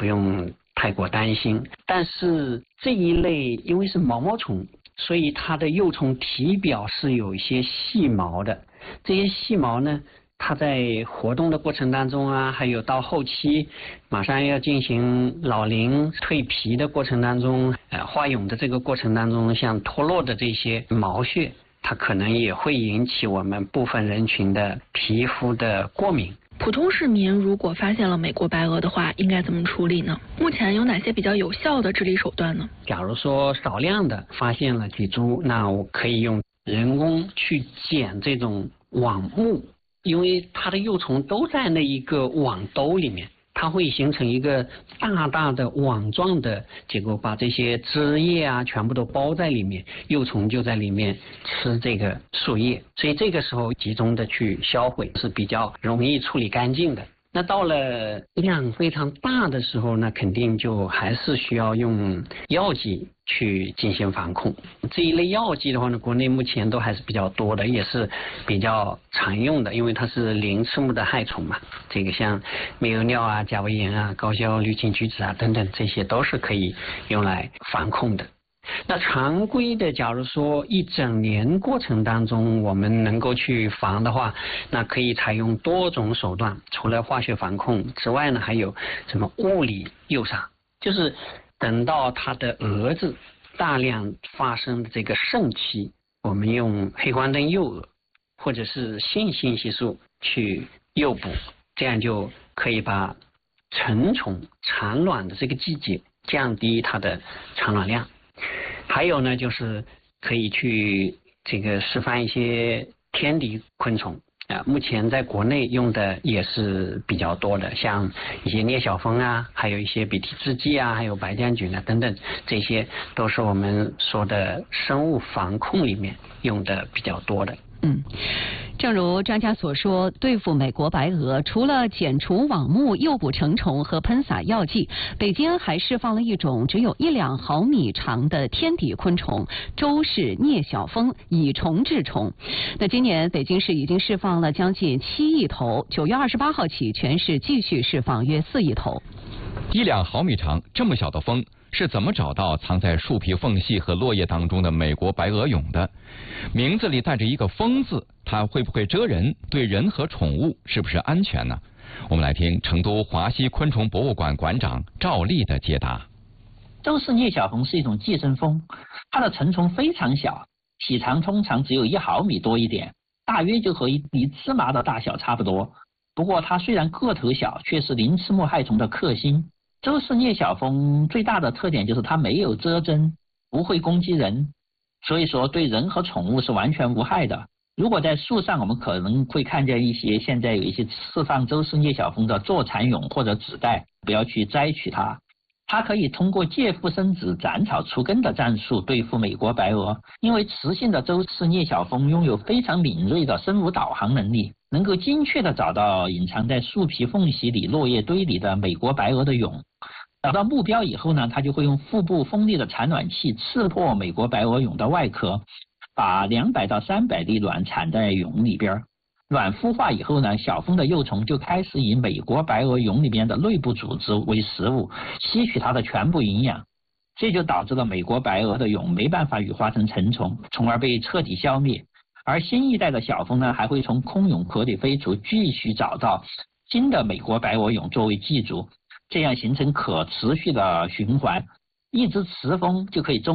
不用太过担心。但是这一类因为是毛毛虫，所以它的幼虫体表是有一些细毛的，这些细毛呢，它在活动的过程当中啊，还有到后期马上要进行老龄蜕皮的过程当中，化蛹的这个过程当中，像脱落的这些毛屑，它可能也会引起我们部分人群的皮肤的过敏。 普通市民如果发现了美国白蛾的话，应该怎么处理呢？目前有哪些比较有效的治理手段呢？ 假如说少量的发现了几株，那我可以用人工去剪这种网目，因为它的幼虫都在那一个网兜里面，它会形成一个大大的网状的结构，把这些枝叶啊全部都包在里面，幼虫就在里面吃这个树叶，所以这个时候集中的去销毁是比较容易处理干净的。那到了量非常大的时候呢，肯定就还是需要用药剂去进行防控。这一类药剂的话呢，国内目前都还是比较多的，也是比较常用的，因为它是鳞翅目的害虫嘛。这个像疟油尿啊、甲维盐啊、高效氯氰菊酯啊等等，这些都是可以用来防控的。那常规的，假如说一整年过程当中我们能够去防的话，那可以采用多种手段，除了化学防控之外呢，还有什么物理诱杀，就是等到它的蛾子大量发生的这个盛期，我们用黑黄灯诱蛾或者是性信息素去诱捕，这样就可以把成虫产卵的这个季节降低它的产卵量。还有呢，就是可以去这个示范一些天敌昆虫啊，目前在国内用的也是比较多的，像一些聂小蜂啊，还有一些鼻涕制剂啊，还有白将菌啊等等，这些都是我们说的生物防控里面用的比较多的。 正如专家所说，对付美国白蛾，除了剪除网目、诱捕成虫和喷洒药剂，北京还释放了一种只有1-2毫米长的天敌昆虫——周氏聂小蜂，以虫治虫。那今年北京市已经释放了将近7亿头，9月28号起，全市继续释放约4亿头。 1-2毫米长，这么小的蜂是怎么找到藏在树皮缝隙和落叶当中的美国白蛾蛹的？名字里带着一个蜂字，它会不会蛰人？对人和宠物是不是安全呢？我们来听成都华西昆虫博物馆馆长赵丽的解答。 周氏聂小蜂是一种寄生蜂，它的成虫非常小，体长通常只有1毫米多一点，大约就和一粒芝麻的大小差不多。不过它虽然个头小，却是鳞翅目害虫的克星。周氏聂小蜂最大的特点就是它没有蛰针，不会攻击人，所以说对人和宠物是完全无害的。如果在树上，我们可能会看见现在有一些释放周氏聂小蜂的坐蚕蛹或者纸袋，不要去摘取它。它可以通过借腹生子、斩草除根的战术对付美国白蛾，因为雌性的周氏聂小蜂拥有非常敏锐的生物导航能力，能够精确地找到隐藏在树皮缝隙里、落叶堆里的美国白蛾的蛹。找到目标以后呢，它就会用腹部锋利的产卵器刺破美国白蛾蛹的外壳，把200到300粒卵产在蛹里边。卵孵化以后呢，小蜂的幼虫就开始以美国白蛾蛹里边的内部组织为食物，吸取它的全部营养，这就导致了美国白蛾的蛹没办法羽化成成虫，从而被彻底消灭。而新一代的小蜂呢，还会从空蛹壳里飞出，继续找到新的美国白蛾蛹作为寄主，这样形成可持续的循环，一只雌蜂就可以